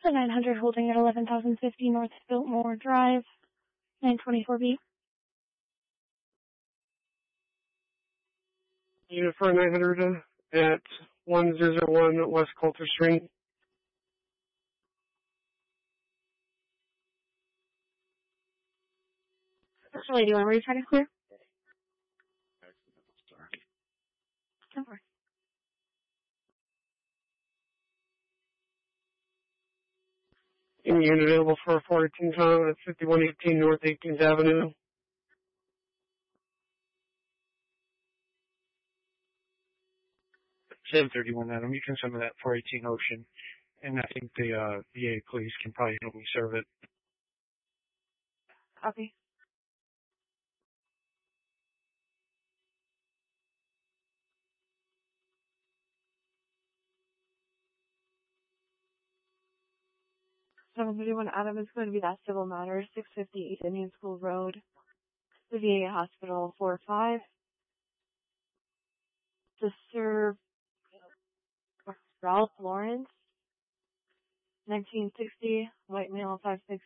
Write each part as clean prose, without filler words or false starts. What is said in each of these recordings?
The 900 holding at 11,050 North Biltmore Drive, 924B. Unit for 900 at 1001 West Coulter Street. Actually, do you want to retry to clear? Go for it. Unit available for 418 Tom at 5118 North 18th Avenue. $731 Adam, you can send me that 418 Ocean, and I think the VA police can probably help me serve it. Copy. $731 Adam is going to be that civil matter, 658 Indian School Road, the VA Hospital 45. To serve Ralph Lawrence, 1960, white male, 5'6",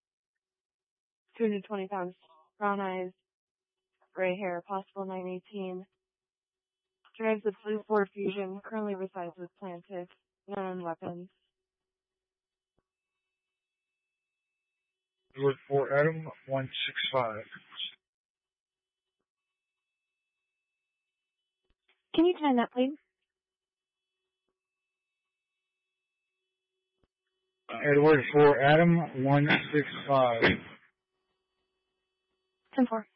220 pounds, brown eyes, gray hair, possible 918. Drives the Blue Ford Fusion, currently resides with Planted, known weapons. Wood for Adam 165. Can you time that, please? Edward for Adam 165. 10-4.